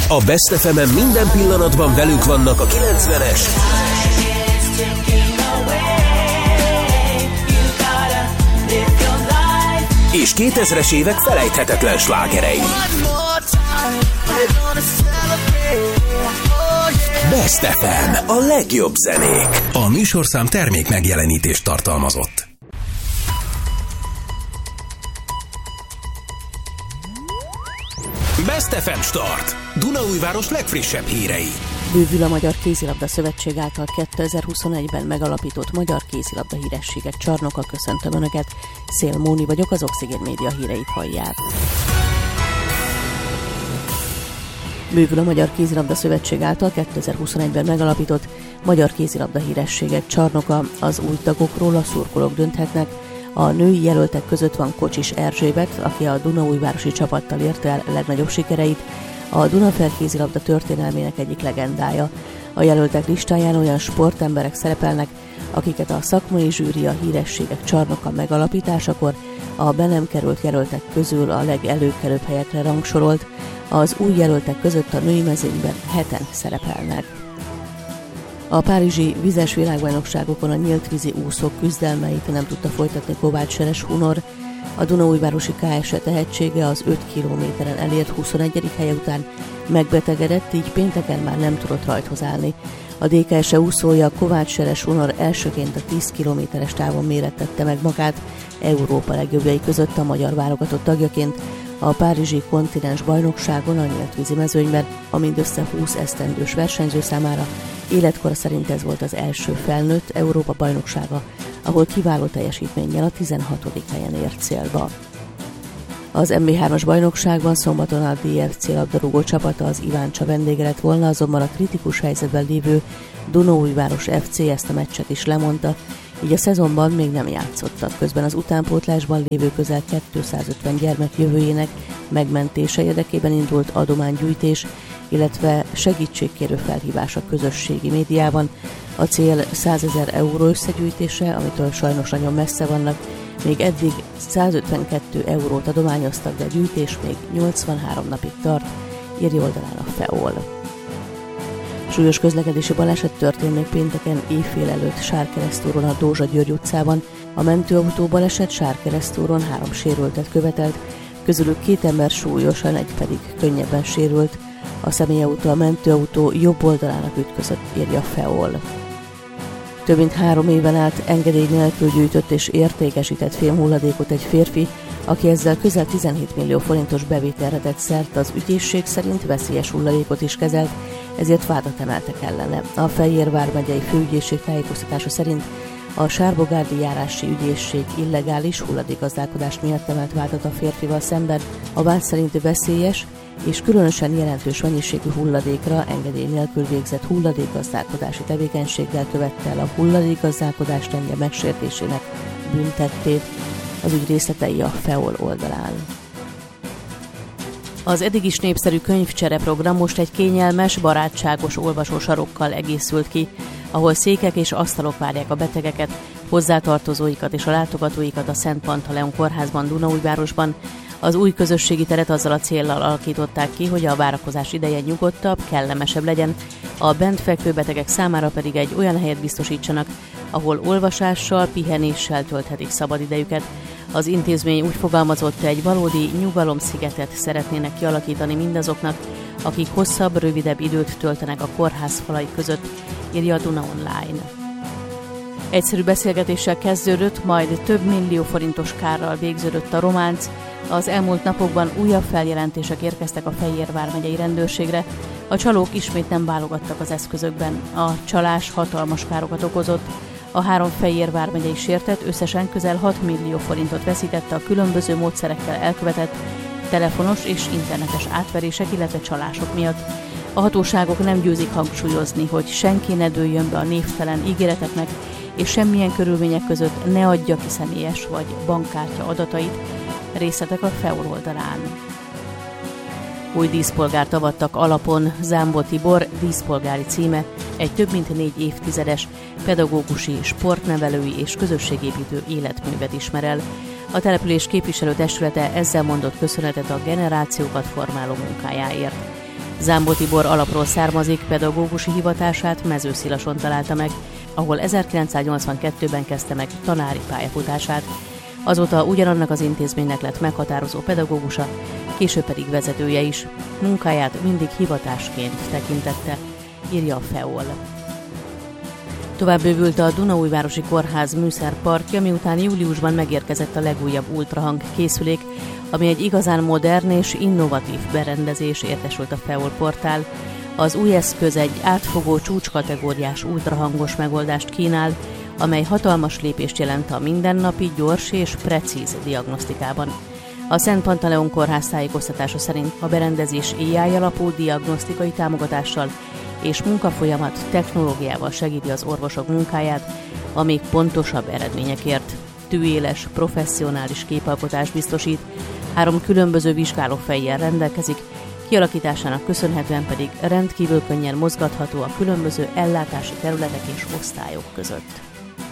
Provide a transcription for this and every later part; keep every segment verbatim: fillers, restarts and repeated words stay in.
A Best ef emen minden pillanatban velük vannak a kilencvenes és kétezres évek felejthetetlen slágerei. Best ef em, a legjobb zenék. A műsorszám termék megjelenítést tartalmazott. Best ef em Start. Dunaújváros legfrissebb hírei. Bővül a Magyar Kézilabda Szövetség által kétezer-huszonegyben megalapított Magyar Kézilabda Hírességek Csarnoka. Köszöntöm Önöket, Szél Móni vagyok, az Oxigén Média híreit hallják. Bővül a Magyar Kézilabda Szövetség által kétezer-huszonegyben megalapított Magyar Kézilabda Hírességek Csarnoka. Az új tagokról a szurkolók dönthetnek. A női jelöltek között van Kocsis Erzsébet, aki a dunaújvárosi csapattal érte el legnagyobb sikereit, a Dunafer kézilabda történelmének egyik legendája. A jelöltek listáján olyan sportemberek szerepelnek, akiket a szakmai zsűri a Hírességek Csarnoka megalapításakor a be nem került jelöltek közül a legelőkelőbb helyekre rangsorolt. Az új jelöltek között a női mezőnyben heten szerepelnek. A párizsi vizes világbajnokságokon a nyíltvízi úszók küzdelmeit nem tudta folytatni Kovács Seres Hunor. A dunaújvárosi ká es e tehetsége az öt kilométeren elért huszonegyedik helye után megbetegedett, így pénteken már nem tudott rajthoz állni. A dé ká es e úszója Kovács Seres Hunor elsőként a tíz kilométeres távon mérettette meg magát Európa legjobbjai között a magyar válogatott tagjaként a párizsi kontinens bajnokságon a nyíltvízi mezőnyben, a mindössze húsz esztendős versenyző számára életkor szerint ez volt az első felnőtt Európa bajnoksága, ahol kiváló teljesítménnyel a tizenhatodik helyen ért célba. Az em bé hármas bajnokságban szombaton a dé ef cé labdarúgó csapata az Iváncsa vendége lett volna, azonban a kritikus helyzetben lévő Dunaújváros ef cé ezt a meccset is lemondta, így a szezonban még nem játszottak. Közben az utánpótlásban lévő közel kétszázötven gyermek jövőjének megmentése érdekében indult adománygyűjtés, illetve segítségkérő felhívás a közösségi médiában. A cél százezer euró összegyűjtése, amitől sajnos nagyon messze vannak. Még eddig százötvenkettő eurót adományoztak, de a gyűjtés még nyolcvanhárom napig tart, írja oldalán a ef e o el. Súlyos közlekedési baleset történt még pénteken éjfél előtt Sárkeresztúron a Dózsa-György utcában. A mentőautó baleset Sárkeresztúron három sérültet követelt, közülük két ember súlyosan, egy pedig könnyebben sérült. A személyautó a mentőautó jobb oldalának ütközött, írja a ef e o el. Több mint három éven át engedély nélkül gyűjtött és értékesített fémhulladékot egy férfi, aki ezzel közel tizenhét millió forintos bevételre tett szert, az ügyészség szerint veszélyes hulladékot is kezelt, ezért vádat emeltek ellene. A Fejér vármegyei főügyészség tájékoztatása szerint a Sárbogárdi járási ügyészség illegális hulladékgazdálkodás miatt emelt vádat a férfival szemben. A vád szerint veszélyes és különösen jelentős mennyiségű hulladékra engedély nélkül végzett hulladékgazdálkodási tevékenységgel követte el a hulladékgazdálkodás rendje megsértésének büntettét. Az ügy részletei a ef e o el oldalán. Az eddig is népszerű könyvcsereprogram most egy kényelmes, barátságos olvasósarokkal egészült ki, ahol székek és asztalok várják a betegeket, hozzátartozóikat és a látogatóikat a Szent Pantaleon kórházban, Dunaújvárosban. Az új közösségi teret azzal a céllal alakították ki, hogy a várakozás ideje nyugodtabb, kellemesebb legyen, a bent fekvő betegek számára pedig egy olyan helyet biztosítsanak, ahol olvasással, pihenéssel tölthetik szabadidejüket. Az intézmény úgy fogalmazott, egy valódi nyugalomszigetet szeretnének kialakítani mindazoknak, akik hosszabb, rövidebb időt töltenek a kórház falai között, írja a Duna Online. Egyszerű beszélgetéssel kezdődött, majd több millió forintos kárral végződött a románc. Az elmúlt napokban újabb feljelentések érkeztek a Fejér vármegyei rendőrségre. A csalók ismét nem válogattak az eszközökben. A csalás hatalmas károkat okozott. A három Fejér vármegyei sértett összesen közel hat millió forintot veszítette a különböző módszerekkel elkövetett telefonos és internetes átverések, illetve csalások miatt. A hatóságok nem győzik hangsúlyozni, hogy senki ne dőljön be a névtelen ígéreteknek, és semmilyen körülmények között ne adja ki személyes vagy bankkártya adatait. Részletek a ef e o el oldalán. Új díszpolgárt avattak alapon. Zámbó Tibor díszpolgári címe egy több mint négy évtizedes pedagógusi, sportnevelői és közösségépítő életművet ismer el. A település képviselőtestülete ezzel mondott köszönetet a generációkat formáló munkájáért. Zámbó Tibor alapról származik, pedagógusi hivatását Mezőszilason találta meg, ahol ezerkilencszáznyolcvankettőben kezdte meg tanári pályafutását. Azóta ugyanannak az intézménynek lett meghatározó pedagógusa, később pedig vezetője is. Munkáját mindig hivatásként tekintette, írja a FEOL. Tovább bővült a Dunaújvárosi Kórház műszerparkja, miután júliusban megérkezett a legújabb ultrahang készülék, ami egy igazán modern és innovatív berendezés, értesült a FEOL portál. Az új eszköz egy átfogó csúcskategóriás ultrahangos megoldást kínál, amely hatalmas lépést jelent a mindennapi, gyors és precíz diagnosztikában. A Szent Pantaleon Kórház tájékoztatása szerint a berendezés á i alapú diagnosztikai támogatással és munkafolyamat technológiával segíti az orvosok munkáját, a még pontosabb eredményekért. Tűéles, professzionális képalkotást biztosít, három különböző vizsgálófejjel rendelkezik, kialakításának köszönhetően pedig rendkívül könnyen mozgatható a különböző ellátási területek és osztályok között.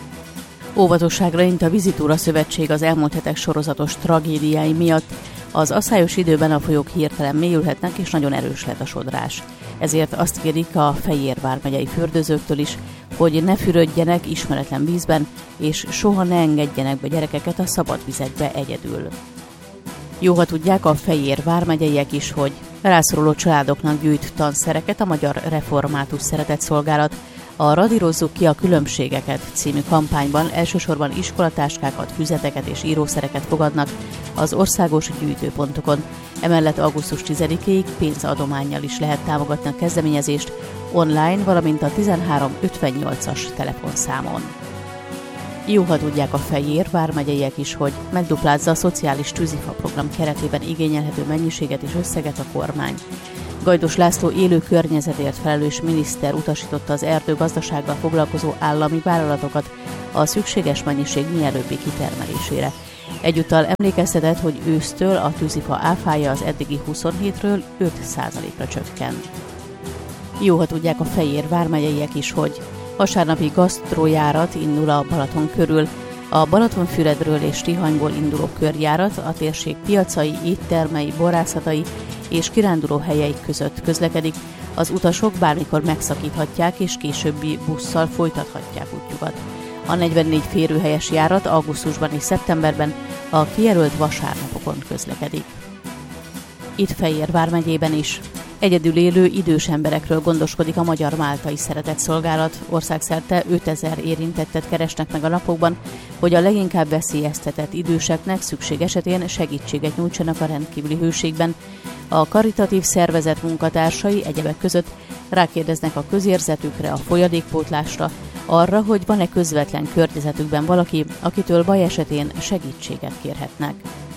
Óvatosságra int a Vizitúra Szövetség az elmúlt hetek sorozatos tragédiái miatt. Az asszályos időben a folyók hirtelen mélyülhetnek, és nagyon erős lett a sodrás. Ezért azt kérik a Fejér vármegyei fürdőzőktől is, hogy ne fürödjenek ismeretlen vízben, és soha ne engedjenek be gyerekeket a szabad vizekbe egyedül. Jó, ha tudják a Fejér vármegyeiek is, hogy rászoruló családoknak gyűjt tanszereket a Magyar Református Szeretetszolgálat. A Radírozzuk ki a különbségeket című kampányban elsősorban iskolatáskákat, füzeteket és írószereket fogadnak az országos gyűjtőpontokon. Emellett augusztus tizedikéig pénzadománnyal is lehet támogatni a kezdeményezést online, valamint a tizenhárom ötvennyolcas telefonszámon. Jó, ha tudják a Fejér vármegyeiek is, hogy megduplázza a szociális tűzifa program keretében igényelhető mennyiséget és összeget a kormány. Gajdos László élő környezetért felelős miniszter utasította az erdőgazdasággal foglalkozó állami vállalatokat a szükséges mennyiség mielőbbi kitermelésére. Egyúttal emlékeztetett, hogy ősztől a tűzifa áfája az eddigi huszonhétről öt százalékra csökken. Jó, ha tudják a Fejér vármegyeiek is, hogy vasárnapi gasztrójárat indul a Balaton körül. A Balatonfüredről és Tihanyból induló körjárat a térség piacai, éttermei, borászatai és kiránduló helyeik között közlekedik. Az utasok bármikor megszakíthatják és későbbi busszal folytathatják útjukat. A negyvennégy férőhelyes járat augusztusban és szeptemberben a kijelölt vasárnapokon közlekedik. Itt Fejér vármegyében is egyedül élő idős emberekről gondoskodik a Magyar Máltai Szeretetszolgálat. Országszerte ötezer érintettet keresnek meg a napokban, hogy a leginkább veszélyeztetett időseknek szükség esetén segítséget nyújtsanak a rendkívüli hőségben. A karitatív szervezet munkatársai egyebek között rákérdeznek a közérzetükre, a folyadékpótlásra, arra, hogy van-e közvetlen környezetükben valaki, akitől baj esetén segítséget kérhetnek.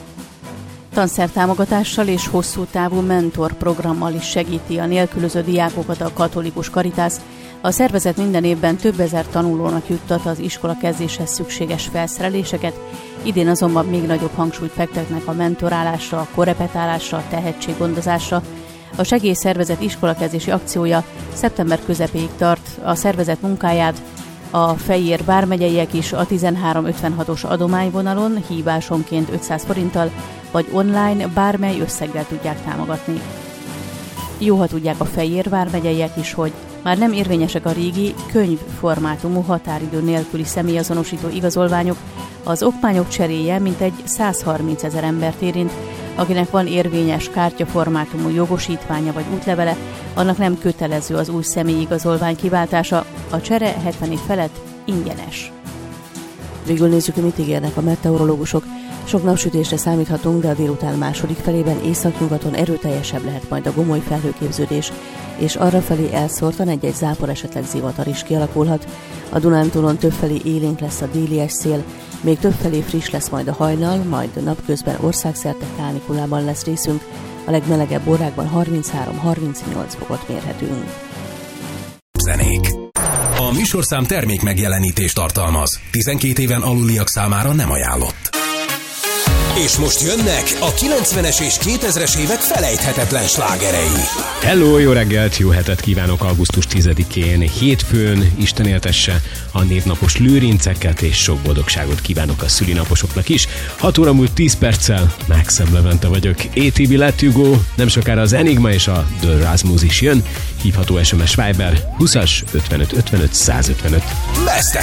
Tanszertámogatással és hosszú távú mentorprogrammal is segíti a nélkülöző diákokat a Katolikus Karitász. A szervezet minden évben több ezer tanulónak juttat az iskola kezdéshez szükséges felszereléseket, idén azonban még nagyobb hangsúlyt fektetnek a mentorálásra, a korrepetálásra, a tehetséggondozásra. A segélyszervezet iskolakezdési akciója szeptember közepéig tart. A szervezet munkáját a Fejér vármegyeiek is a tizenhárom ötvenhatos adományvonalon hívásonként ötszáz forinttal vagy online bármely összeggel tudják támogatni. Jó, ha tudják a Fejér vármegyeiek is, hogy már nem érvényesek a régi könyvformátumú határidő nélküli személyazonosító igazolványok. Az okmányok cseréje mintegy százharminc ezer embert érint, akinek van érvényes kártyaformátumú jogosítványa vagy útlevele, annak nem kötelező az új személyigazolvány kiváltása, a csere hetven év felett ingyenes. Végül nézzük, mit ígérnek a meteorológusok. Sok napsütésre számíthatunk, de a délután második felében északnyugaton erőteljesebb lehet majd a gomoly felhőképződés, és arrafelé elszórtan egy-egy zápor, esetleg zivatar is kialakulhat. A Dunántúlon többfelé élénk lesz a délies szél, még többfelé friss lesz majd a hajnal, majd napközben országszerte kánikulában lesz részünk, a legmelegebb órákban harminchárom-harmincnyolc fokot mérhetünk. Zenék. A műsorszám termék megjelenítést tartalmaz. tizenkét éven aluliak számára nem ajánlott. És most jönnek a kilencvenes és kétezres évek felejthetetlen slágerei. Hello, jó reggelt, jó hetet kívánok augusztus tizedikén, hétfőn, Isten éltesse a névnapos lőrinceket, és sok boldogságot kívánok a szülinaposoknak is. hat óra múlt tíz perccel, Maxem Levente vagyok, á té bé Let You Go, nem sokára az Enigma és a The Rasmus is jön, hívható es em es Viber húszas ötvenöt ötvenöt százötvenöt. Best